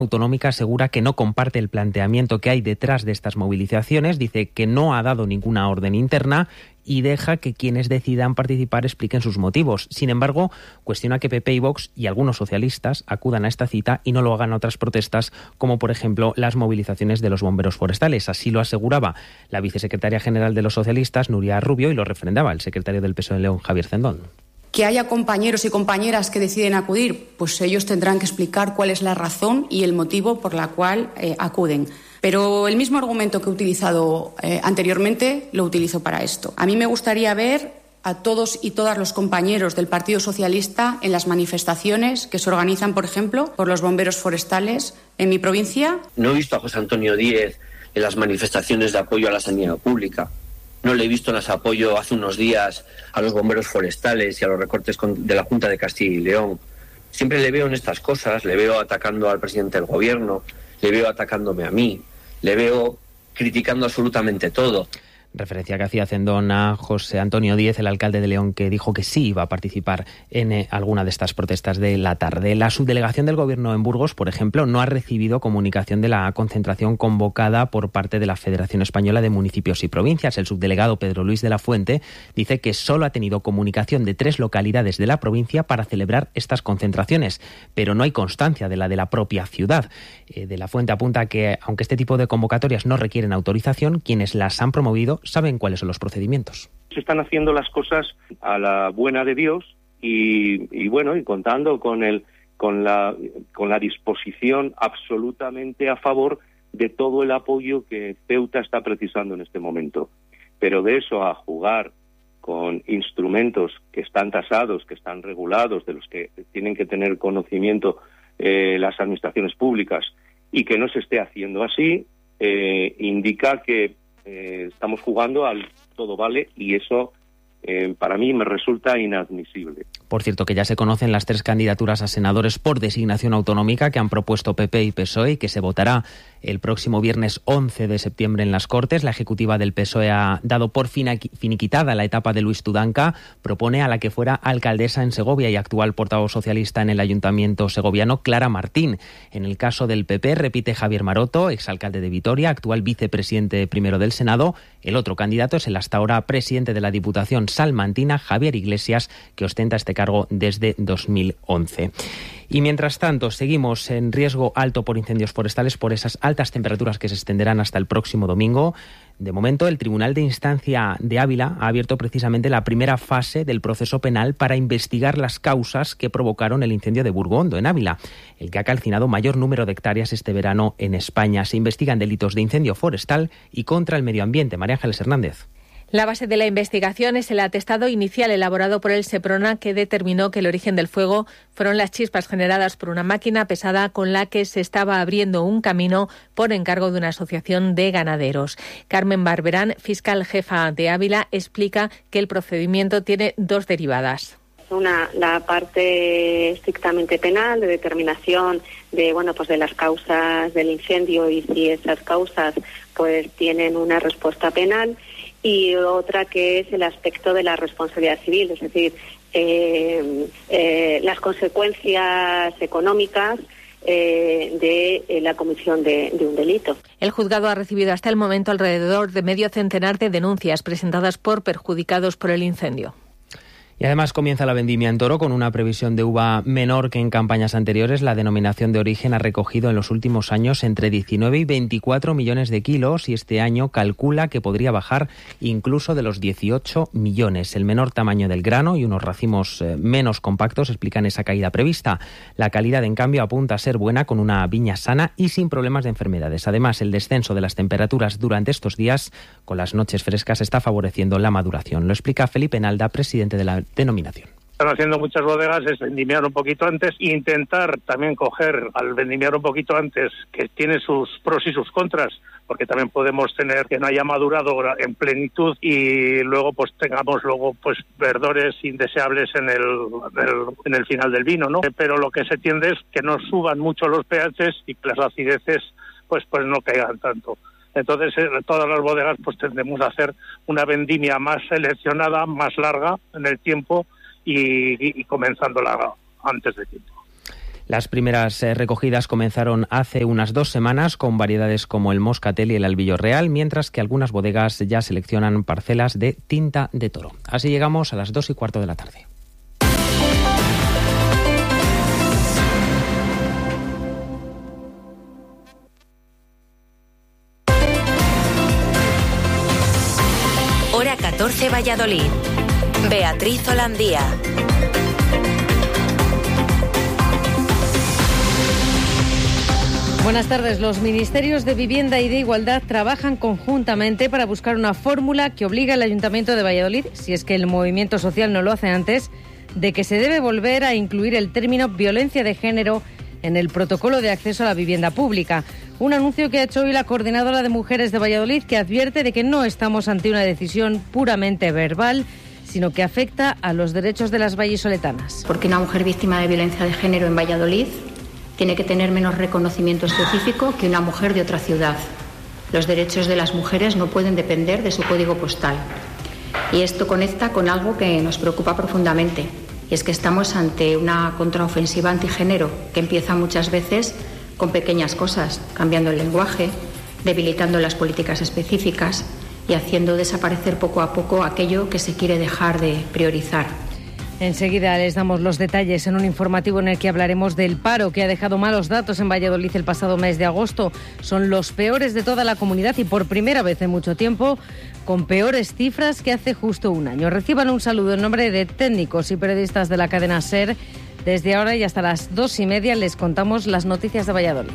Autonómica asegura que no comparte el planteamiento que hay detrás de estas movilizaciones, dice que no ha dado ninguna orden interna y deja que quienes decidan participar expliquen sus motivos. Sin embargo, cuestiona que PP y Vox y algunos socialistas acudan a esta cita y no lo hagan a otras protestas, como por ejemplo las movilizaciones de los bomberos forestales. Así lo aseguraba la vicesecretaria general de los socialistas, Nuria Rubio, y lo refrendaba el secretario del PSOE en León, Javier Cendón. Que haya compañeros y compañeras que deciden acudir, pues ellos tendrán que explicar cuál es la razón y el motivo por la cual acuden. Pero el mismo argumento que he utilizado anteriormente lo utilizo para esto. A mí me gustaría ver a todos y todas los compañeros del Partido Socialista en las manifestaciones que se organizan, por ejemplo, por los bomberos forestales en mi provincia. No he visto a José Antonio Díez en las manifestaciones de apoyo a la sanidad pública. No le he visto en ese apoyo hace unos días a los bomberos forestales y a los recortes de la Junta de Castilla y León. Siempre le veo en estas cosas, le veo atacando al presidente del gobierno, le veo atacándome a mí, le veo criticando absolutamente todo. Referencia que hacía Cendón a José Antonio Díez, el alcalde de León, que dijo que sí iba a participar en alguna de estas protestas de la tarde. La subdelegación del Gobierno en Burgos, por ejemplo, no ha recibido comunicación de la concentración convocada por parte de la Federación Española de Municipios y Provincias. El subdelegado Pedro Luis de la Fuente dice que solo ha tenido comunicación de 3 localidades de la provincia para celebrar estas concentraciones, pero no hay constancia de la propia ciudad. De la Fuente apunta que, aunque este tipo de convocatorias no requieren autorización, quienes las han promovido saben cuáles son los procedimientos. Se están haciendo las cosas a la buena de Dios y contando con la disposición absolutamente a favor de todo el apoyo que Ceuta está precisando en este momento. Pero de eso a jugar con instrumentos que están tasados, que están regulados, de los que tienen que tener conocimiento las administraciones públicas, y que no se esté haciendo así, indica que estamos jugando al todo vale, y eso para mí me resulta inadmisible. Por cierto, que ya se conocen las 3 candidaturas a senadores por designación autonómica que han propuesto PP y PSOE y que se votará el próximo viernes 11 de septiembre en las Cortes. La ejecutiva del PSOE ha dado por finiquitada la etapa de Luis Tudanca, propone a la que fuera alcaldesa en Segovia y actual portavoz socialista en el Ayuntamiento segoviano, Clara Martín. En el caso del PP repite Javier Maroto, exalcalde de Vitoria, actual vicepresidente primero del Senado. El otro candidato es el hasta ahora presidente de la Diputación salmantina, Javier Iglesias, que ostenta este cargo desde 2011. Y mientras tanto, seguimos en riesgo alto por incendios forestales por esas altas temperaturas que se extenderán hasta el próximo domingo. De momento, el Tribunal de Instancia de Ávila ha abierto precisamente la primera fase del proceso penal para investigar las causas que provocaron el incendio de Burgondo, en Ávila, el que ha calcinado mayor número de hectáreas este verano en España. Se investigan delitos de incendio forestal y contra el medio ambiente. María Ángeles Hernández. La base de la investigación es el atestado inicial elaborado por el Seprona, que determinó que el origen del fuego fueron las chispas generadas por una máquina pesada con la que se estaba abriendo un camino por encargo de una asociación de ganaderos. Carmen Barberán, fiscal jefa de Ávila, explica que el procedimiento tiene 2 derivadas. La parte estrictamente penal, de determinación de las causas del incendio y si esas causas pues tienen una respuesta penal, y otra que es el aspecto de la responsabilidad civil, es decir, las consecuencias económicas de la comisión de un delito. El juzgado ha recibido hasta el momento alrededor de medio centenar de denuncias presentadas por perjudicados por el incendio. Y además comienza la vendimia en Toro con una previsión de uva menor que en campañas anteriores. La denominación de origen ha recogido en los últimos años entre 19 y 24 millones de kilos y este año calcula que podría bajar incluso de los 18 millones. El menor tamaño del grano y unos racimos menos compactos explican esa caída prevista. La calidad, en cambio, apunta a ser buena, con una viña sana y sin problemas de enfermedades. Además, el descenso de las temperaturas durante estos días, con las noches frescas, está favoreciendo la maduración. Lo explica Felipe Nalda, presidente de la denominación. Están haciendo muchas bodegas es vendimiar un poquito antes e intentar también coger al vendimiar un poquito antes, que tiene sus pros y sus contras, porque también podemos tener que no haya madurado en plenitud y luego pues tengamos verdores indeseables en el final del vino, ¿no? Pero lo que se tiende es que no suban mucho los pHs y que las acideces pues no caigan tanto. Entonces, todas las bodegas pues tendremos a hacer una vendimia más seleccionada, más larga en el tiempo y comenzándola antes de tiempo. Las primeras recogidas comenzaron hace unas 2 semanas con variedades como el Moscatel y el Albillo Real, mientras que algunas bodegas ya seleccionan parcelas de tinta de toro. Así llegamos a las 2:15 de la tarde. Hora 14, Valladolid. Beatriz Holandía. Buenas tardes. Los ministerios de Vivienda y de Igualdad trabajan conjuntamente para buscar una fórmula que obligue al Ayuntamiento de Valladolid, si es que el movimiento social no lo hace antes, de que se debe volver a incluir el término violencia de género en el protocolo de acceso a la vivienda pública. Un anuncio que ha hecho hoy la Coordinadora de Mujeres de Valladolid, que advierte de que no estamos ante una decisión puramente verbal, sino que afecta a los derechos de las vallisoletanas. Porque una mujer víctima de violencia de género en Valladolid tiene que tener menos reconocimiento específico que una mujer de otra ciudad. Los derechos de las mujeres no pueden depender de su código postal. Y esto conecta con algo que nos preocupa profundamente. Y es que estamos ante una contraofensiva antigénero que empieza muchas veces con pequeñas cosas, cambiando el lenguaje, debilitando las políticas específicas y haciendo desaparecer poco a poco aquello que se quiere dejar de priorizar. Enseguida les damos los detalles en un informativo en el que hablaremos del paro que ha dejado malos datos en Valladolid el pasado mes de agosto. Son los peores de toda la comunidad y por primera vez en mucho tiempo con peores cifras que hace justo un año. Reciban un saludo en nombre de técnicos y periodistas de la cadena SER. Desde ahora y hasta las 2:30 les contamos las noticias de Valladolid.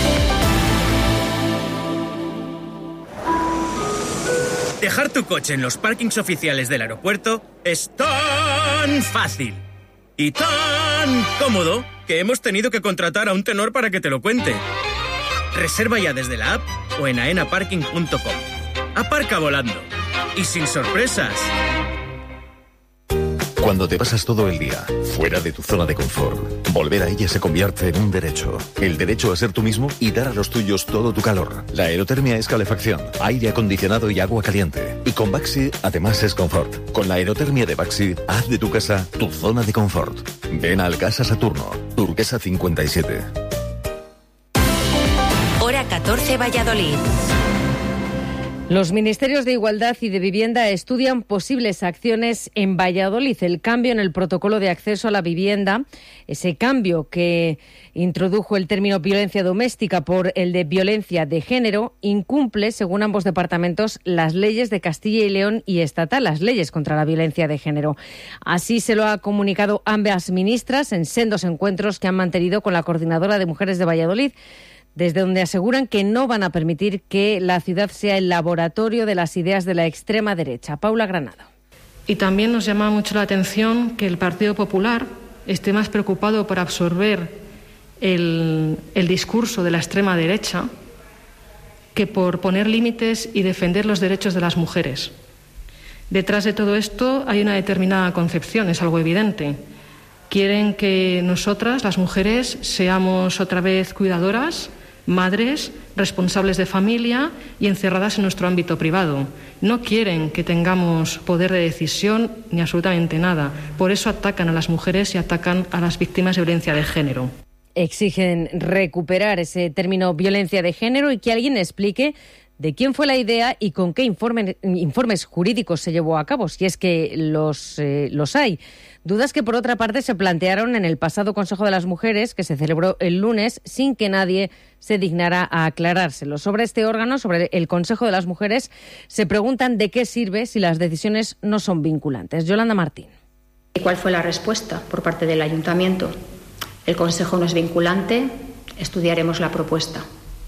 Dejar tu coche en los parkings oficiales del aeropuerto es tan fácil y tan cómodo que hemos tenido que contratar a un tenor para que te lo cuente. Reserva ya desde la app o en aenaparking.com. Aparca volando y sin sorpresas. Cuando te pasas todo el día fuera de tu zona de confort, volver a ella se convierte en un derecho. El derecho a ser tú mismo y dar a los tuyos todo tu calor. La aerotermia es calefacción, aire acondicionado y agua caliente. Y con Baxi, además, es confort. Con la aerotermia de Baxi, haz de tu casa tu zona de confort. Ven al Casa Saturno, Turquesa 57. Hora 14, Valladolid. Los ministerios de Igualdad y de Vivienda estudian posibles acciones en Valladolid. El cambio en el protocolo de acceso a la vivienda, ese cambio que introdujo el término violencia doméstica por el de violencia de género, incumple, según ambos departamentos, las leyes de Castilla y León y estatal, las leyes contra la violencia de género. Así se lo ha comunicado ambas ministras en sendos encuentros que han mantenido con la Coordinadora de Mujeres de Valladolid, desde donde aseguran que no van a permitir que la ciudad sea el laboratorio de las ideas de la extrema derecha. Paula Granado. Y también nos llama mucho la atención que el Partido Popular esté más preocupado por absorber el discurso de la extrema derecha que por poner límites y defender los derechos de las mujeres. Detrás de todo esto hay una determinada concepción, es algo evidente. Quieren que nosotras, las mujeres, seamos otra vez cuidadoras, madres, responsables de familia y encerradas en nuestro ámbito privado. No quieren que tengamos poder de decisión ni absolutamente nada. Por eso atacan a las mujeres y atacan a las víctimas de violencia de género. Exigen recuperar ese término violencia de género y que alguien explique de quién fue la idea y con qué informes jurídicos se llevó a cabo, si es que los hay. Dudas que, por otra parte, se plantearon en el pasado Consejo de las Mujeres, que se celebró el lunes, sin que nadie se dignara a aclarárselo. Sobre este órgano, sobre el Consejo de las Mujeres, se preguntan de qué sirve si las decisiones no son vinculantes. Yolanda Martín. ¿Y cuál fue la respuesta por parte del Ayuntamiento? El Consejo no es vinculante, estudiaremos la propuesta.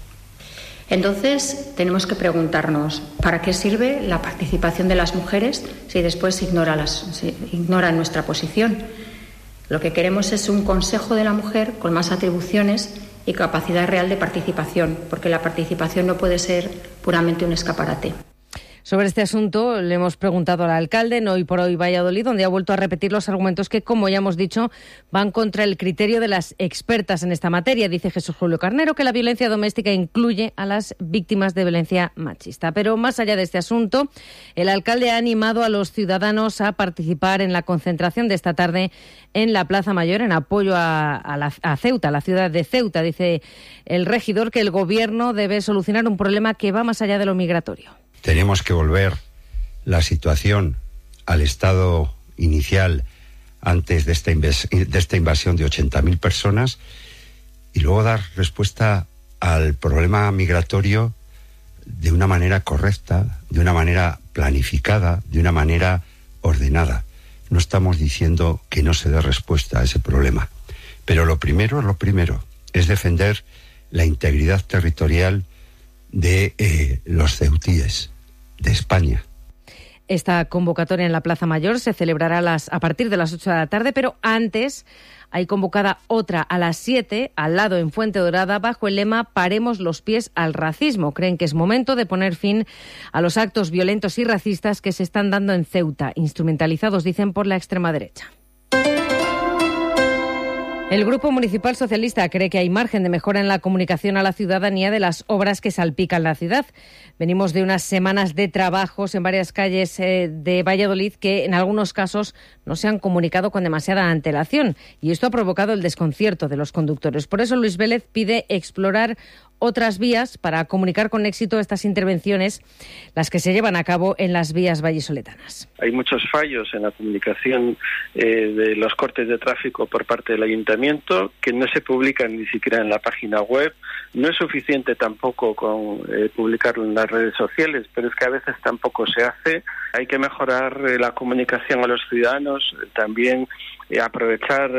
Entonces, tenemos que preguntarnos, ¿para qué sirve la participación de las mujeres si después se ignora nuestra posición? Lo que queremos es un Consejo de la Mujer con más atribuciones y capacidad real de participación, porque la participación no puede ser puramente un escaparate. Sobre este asunto le hemos preguntado al alcalde en Hoy por Hoy Valladolid, donde ha vuelto a repetir los argumentos que, como ya hemos dicho, van contra el criterio de las expertas en esta materia. Dice Jesús Julio Carnero que la violencia doméstica incluye a las víctimas de violencia machista. Pero más allá de este asunto, el alcalde ha animado a los ciudadanos a participar en la concentración de esta tarde en la Plaza Mayor en apoyo a Ceuta, la ciudad de Ceuta. Dice el regidor que el gobierno debe solucionar un problema que va más allá de lo migratorio. Tenemos que volver la situación al estado inicial antes de esta invasión de 80.000 personas y luego dar respuesta al problema migratorio de una manera correcta, de una manera planificada, de una manera ordenada. No estamos diciendo que no se dé respuesta a ese problema, pero lo primero es defender la integridad territorial de los ceutíes, de España. Esta convocatoria en la Plaza Mayor se celebrará a partir de las 8 de la tarde, pero antes hay convocada otra a las 7, al lado en Fuente Dorada, bajo el lema «Paremos los pies al racismo». Creen que es momento de poner fin a los actos violentos y racistas que se están dando en Ceuta, instrumentalizados, dicen, por la extrema derecha. El Grupo Municipal Socialista cree que hay margen de mejora en la comunicación a la ciudadanía de las obras que salpican la ciudad. Venimos de unas semanas de trabajos en varias calles de Valladolid que en algunos casos no se han comunicado con demasiada antelación y esto ha provocado el desconcierto de los conductores. Por eso Luis Vélez pide explorar otras vías para comunicar con éxito estas intervenciones, las que se llevan a cabo en las vías vallisoletanas. Hay muchos fallos en la comunicación de los cortes de tráfico por parte del ayuntamiento que no se publican ni siquiera en la página web. No es suficiente tampoco con publicarlo en las redes sociales, pero es que a veces tampoco se hace. Hay que mejorar la comunicación a los ciudadanos, también aprovechar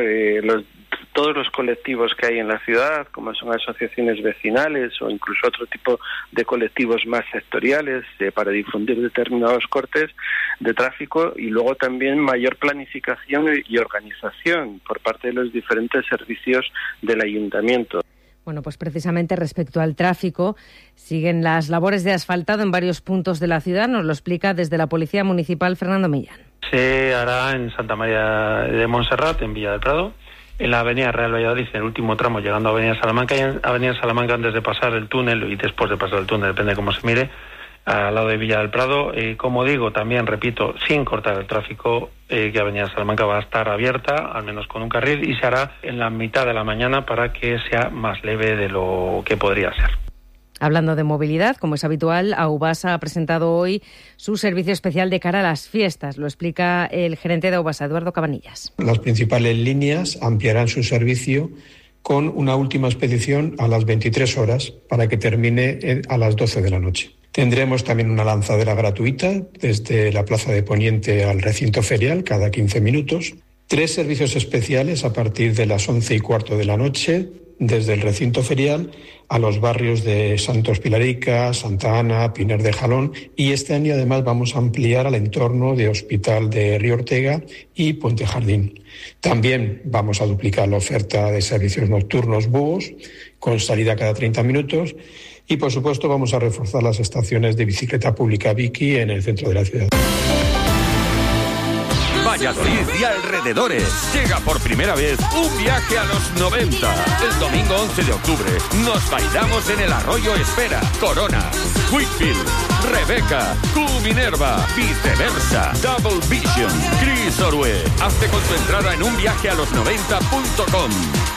todos los colectivos que hay en la ciudad, como son asociaciones vecinales o incluso otro tipo de colectivos más sectoriales para difundir determinados cortes de tráfico y luego también mayor planificación y organización por parte de los diferentes servicios del ayuntamiento. Bueno, pues precisamente respecto al tráfico, siguen las labores de asfaltado en varios puntos de la ciudad. Nos lo explica desde la Policía Municipal Fernando Millán. Se hará en Santa María de Montserrat, en Villa del Prado, en la Avenida Real Valladolid, en el último tramo, llegando a Avenida Salamanca, y en Avenida Salamanca antes de pasar el túnel y después de pasar el túnel, depende de cómo se mire, al lado de Villa del Prado. Como digo, también repito, sin cortar el tráfico, que Avenida Salamanca va a estar abierta, al menos con un carril, y se hará en la mitad de la mañana para que sea más leve de lo que podría ser. Hablando de movilidad, como es habitual, Aubasa ha presentado hoy su servicio especial de cara a las fiestas. Lo explica el gerente de Aubasa, Eduardo Cabanillas. Las principales líneas ampliarán su servicio con una última expedición a las 23 horas para que termine a las 12 de la noche. Tendremos también una lanzadera gratuita desde la Plaza de Poniente al recinto ferial cada 15 minutos. 3 servicios especiales a partir de las 11:15 de la noche desde el recinto ferial a los barrios de Santos Pilarica, Santa Ana, Pinar de Jalón, y este año además vamos a ampliar al entorno de Hospital de Río Ortega y Puente Jardín. También vamos a duplicar la oferta de servicios nocturnos búhos con salida cada 30 minutos y por supuesto vamos a reforzar las estaciones de bicicleta pública Biki en el centro de la ciudad. Valladolid y alrededores. Llega por primera vez un viaje a los 90. El domingo 11 de octubre nos bailamos en el Arroyo Espera, Corona, Whitfield, Rebeca, Q Minerva, Viceversa, Double Vision, Chris Orue. Hazte con tu entrada en unviajealos90.com.